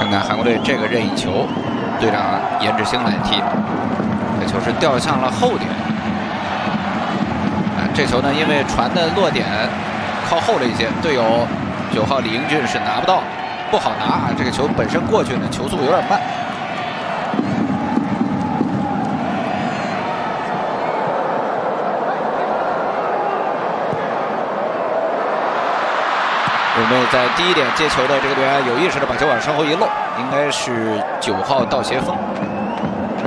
看看韩国队这个任意球，队长颜志兴来踢，这球是掉向了后点。这球呢，因为传的落点靠后了一些，队友9号李英俊是拿不到，不好拿。这个球本身过去呢，球速有点慢。准备在第一点接球的这个队员有意识的把球往身后一漏，应该是9号道协锋。